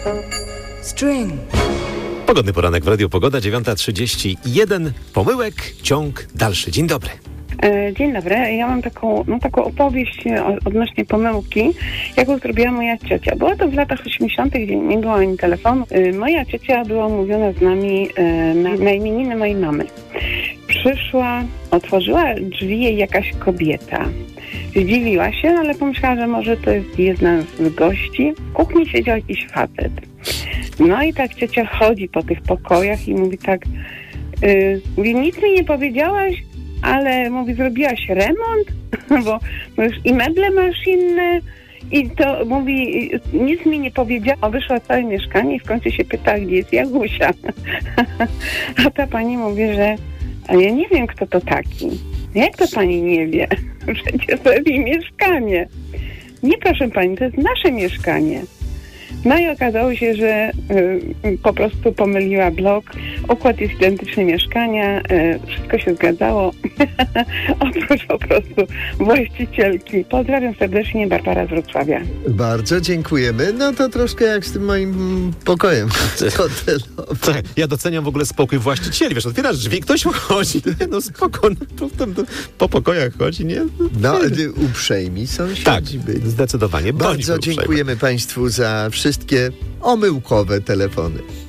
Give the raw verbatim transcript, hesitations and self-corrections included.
String. Pogodny poranek w Radiu Pogoda, dziewiąta trzydzieści jeden. Pomyłek, ciąg dalszy. Dzień dobry. Dzień dobry. Ja mam taką, no, taką opowieść odnośnie pomyłki, jaką zrobiła moja ciocia. Było to w latach osiemdziesiątych, gdzie nie było ani telefonu. Moja ciocia była umówiona z nami na, na imieniny mojej mamy. Przyszła, otworzyła drzwi jej jakaś kobieta. Zdziwiła się, ale pomyślała, że może to jest jedna z gości. W kuchni siedział jakiś facet. No i tak ciocia chodzi po tych pokojach i mówi tak, yy, mówi, nic mi nie powiedziałaś, ale mówi, zrobiłaś remont, bo, bo już i meble masz inne i to mówi, nic mi nie powiedziała, wyszła całe mieszkanie i w końcu się pyta, gdzie jest Jagusia. A ta pani mówi, że a ja nie wiem, kto to taki. Jak to pani nie wie? Przecież to jest jej mieszkanie. Nie, proszę pani, to jest nasze mieszkanie. No i okazało się, że y, po prostu pomyliła blok. Układ jest identyczny mieszkania. Y, wszystko się zgadzało. Oprócz po prostu właścicielki. Pozdrawiam serdecznie, Barbara z Wrocławia. Bardzo dziękujemy. No to troszkę jak z tym moim pokojem hotelowym. Tak, ja doceniam w ogóle spokój właścicieli. Wiesz, otwierasz drzwi, ktoś wchodzi. Nie, no spoko, no, po, po pokojach chodzi, nie? No, uprzejmi sąsiedzi tak, byli. Zdecydowanie. Bardzo dziękujemy Państwu za wszystkie omyłkowe telefony.